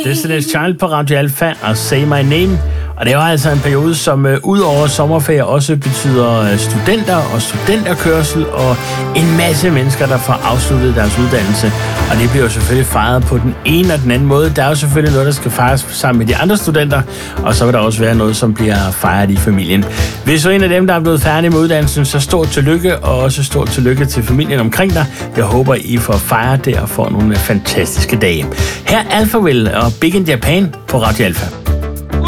Destiny's Child på Radio Alpha og Say My Name. Og det er jo altså en periode, som ud over sommerferie også betyder studenter og studenterkørsel og en masse mennesker, der får afsluttet deres uddannelse. Og det bliver jo selvfølgelig fejret på den ene og den anden måde. Der er jo selvfølgelig noget, der skal fejres sammen med de andre studenter, og så vil der også være noget, som bliver fejret i familien. Hvis du er en af dem, der er blevet færdig med uddannelsen, så stort tillykke, og også stort tillykke til familien omkring dig. Jeg håber, I får fejret det og får nogle fantastiske dage. Her er Alphaville og Big in Japan på Radio Alpha.